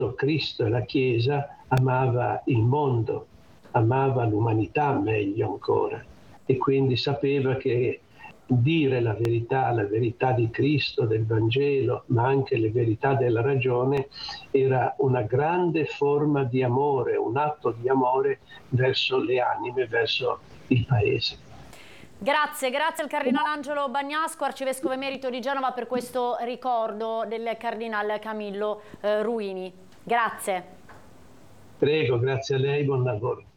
Cristo e la Chiesa amava il mondo, amava l'umanità meglio ancora, e quindi sapeva che dire la verità di Cristo, del Vangelo, ma anche le verità della ragione, era una grande forma di amore, un atto di amore verso le anime, verso il Paese. Grazie al Cardinale Angelo Bagnasco, Arcivescovo Emerito di Genova, per questo ricordo del Cardinale Camillo Ruini. Grazie. Prego, grazie a lei, buon lavoro.